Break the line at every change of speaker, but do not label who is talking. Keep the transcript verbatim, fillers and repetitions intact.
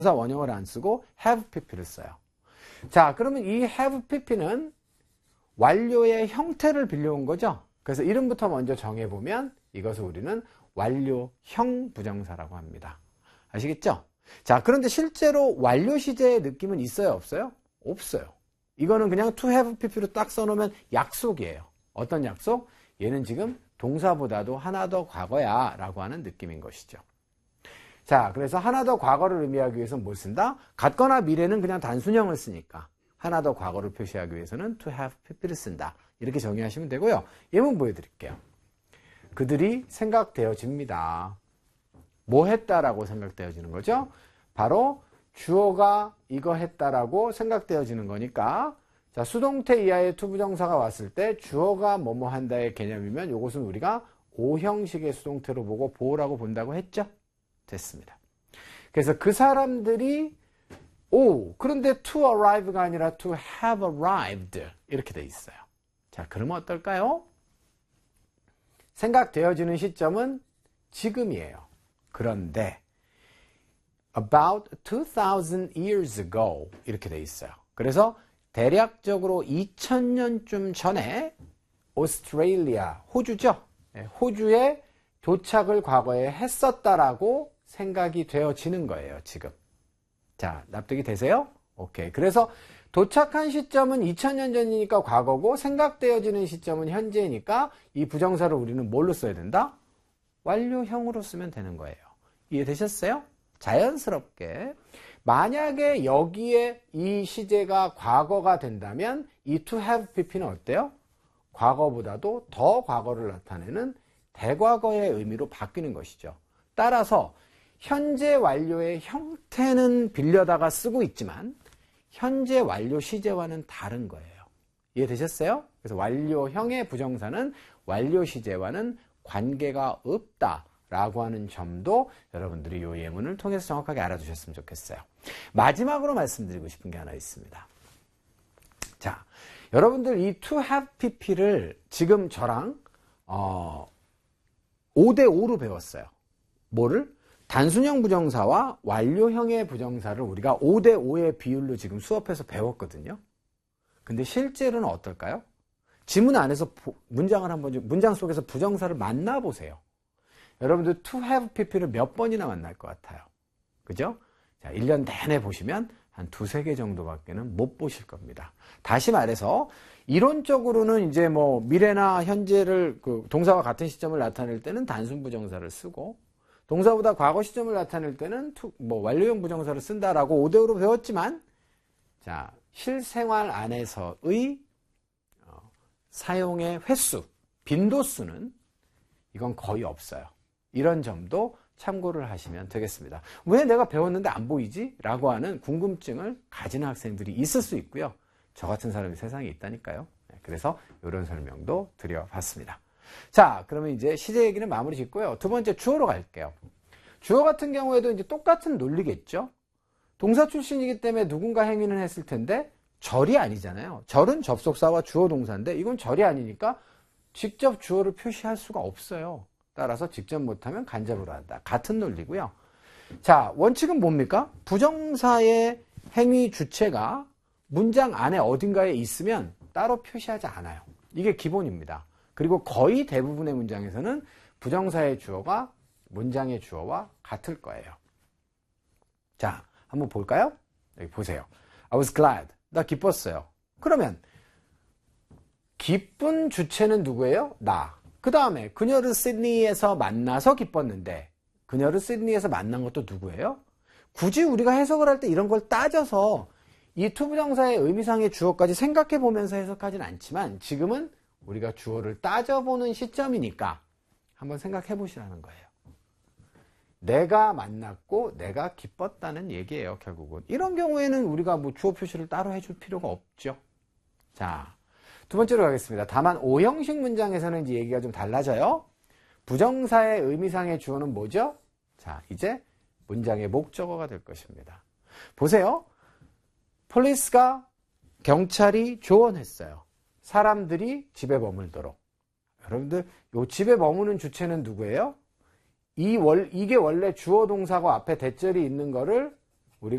동사 원형을 안 쓰고 have pp를 써요. 자, 그러면 이 have pp는 완료의 형태를 빌려온 거죠. 그래서 이름부터 먼저 정해보면 이것을 우리는 완료형 부정사라고 합니다. 아시겠죠? 자, 그런데 실제로 완료 시제의 느낌은 있어요, 없어요? 없어요. 이거는 그냥 to have pp로 딱 써놓으면 약속이에요. 어떤 약속? 얘는 지금 동사보다도 하나 더 과거야 라고 하는 느낌인 것이죠. 자, 그래서 하나 더 과거를 의미하기 위해서는 뭘 쓴다? 같거나 미래는 그냥 단순형을 쓰니까 하나 더 과거를 표시하기 위해서는 to have pp를 쓴다. 이렇게 정의하시면 되고요. 예문 보여드릴게요. 그들이 생각되어집니다. 뭐 했다라고 생각되어지는 거죠? 바로 주어가 이거 했다라고 생각되어지는 거니까, 자, 수동태 이하의 투부정사가 왔을 때 주어가 뭐뭐 한다의 개념이면 이것은 우리가 오형식의 수동태로 보고 보라고 본다고 했죠? 됐습니다. 그래서 그 사람들이 오, 그런데 to arrive가 아니라 to have arrived 이렇게 돼 있어요. 자, 그러면 어떨까요? 생각되어지는 시점은 지금이에요. 그런데 about two thousand years ago 이렇게 돼 있어요. 그래서 대략적으로 이천 년쯤 전에 오스트레일리아, 호주죠? 호주에 도착을 과거에 했었다라고 생각이 되어지는 거예요, 지금. 자, 납득이 되세요? 오케이. 그래서 도착한 시점은 이천 년 전이니까 과거고 생각되어지는 시점은 현재이니까 이 부정사를 우리는 뭘로 써야 된다? 완료형으로 쓰면 되는 거예요. 이해되셨어요? 자연스럽게. 만약에 여기에 이 시제가 과거가 된다면 이 to have pp는 어때요? 과거보다도 더 과거를 나타내는 대과거의 의미로 바뀌는 것이죠. 따라서 현재 완료의 형태는 빌려다가 쓰고 있지만 현재 완료 시제와는 다른 거예요. 이해되셨어요? 그래서 완료형의 부정사는 완료 시제와는 관계가 없다라고 하는 점도 여러분들이 이 예문을 통해서 정확하게 알아두셨으면 좋겠어요. 마지막으로 말씀드리고 싶은 게 하나 있습니다. 자, 여러분들 이 to have pp를 지금 저랑 어, 오 대 오로 배웠어요. 뭐를? 단순형 부정사와 완료형의 부정사를 우리가 오 대 오의 비율로 지금 수업해서 배웠거든요. 근데 실제로는 어떨까요? 지문 안에서 문장을 한번, 문장 속에서 부정사를 만나보세요. 여러분들 to have pp를 몇 번이나 만날 것 같아요. 그죠? 자, 일 년 내내 보시면 한 두세 개 정도밖에는 못 보실 겁니다. 다시 말해서 이론적으로는 이제 뭐 미래나 현재를 그 동사와 같은 시점을 나타낼 때는 단순 부정사를 쓰고 동사보다 과거 시점을 나타낼 때는 투, 뭐 완료형 부정사를 쓴다라고 오 대 오로 배웠지만 자, 실생활 안에서의 어, 사용의 횟수, 빈도수는 이건 거의 없어요. 이런 점도 참고를 하시면 되겠습니다. 왜 내가 배웠는데 안 보이지? 라고 하는 궁금증을 가지는 학생들이 있을 수 있고요. 저 같은 사람이 세상에 있다니까요. 그래서 이런 설명도 드려봤습니다. 자, 그러면 이제 시제 얘기는 마무리 짓고요. 두 번째 주어로 갈게요. 주어 같은 경우에도 이제 똑같은 논리겠죠. 동사 출신이기 때문에 누군가 행위는 했을 텐데 절이 아니잖아요. 절은 접속사와 주어 동사인데 이건 절이 아니니까 직접 주어를 표시할 수가 없어요. 따라서 직접 못하면 간접으로 한다. 같은 논리고요. 자, 원칙은 뭡니까? 부정사의 행위 주체가 문장 안에 어딘가에 있으면 따로 표시하지 않아요. 이게 기본입니다. 그리고 거의 대부분의 문장에서는 부정사의 주어가 문장의 주어와 같을 거예요. 자, 한번 볼까요? 여기 보세요. I was glad. 나 기뻤어요. 그러면 기쁜 주체는 누구예요? 나. 그 다음에 그녀를 시드니에서 만나서 기뻤는데 그녀를 시드니에서 만난 것도 누구예요? 굳이 우리가 해석을 할 때 이런 걸 따져서 이 투부정사의 의미상의 주어까지 생각해 보면서 해석하진 않지만 지금은 우리가 주어를 따져보는 시점이니까 한번 생각해 보시라는 거예요. 내가 만났고 내가 기뻤다는 얘기예요, 결국은. 이런 경우에는 우리가 뭐 주어 표시를 따로 해줄 필요가 없죠. 자, 두 번째로 가겠습니다. 다만 오형식 문장에서는 이제 얘기가 좀 달라져요. 부정사의 의미상의 주어는 뭐죠? 자, 이제 문장의 목적어가 될 것입니다. 보세요. 폴리스가 경찰이 조언했어요. 사람들이 집에 머물도록. 여러분들, 요 집에 머무는 주체는 누구예요? 이 월, 이게 원래 주어 동사고 앞에 대절이 있는 거를